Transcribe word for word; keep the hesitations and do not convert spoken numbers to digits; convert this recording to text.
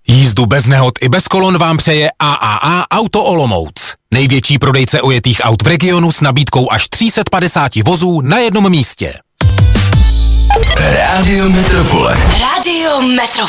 Jízdu bez nehod i bez kolon vám přeje A A A Auto Olomouc. Největší prodejce ojetých aut v regionu s nabídkou až tři sta padesát vozů na jednom místě. Rádio Metropole. Rádio Metropole.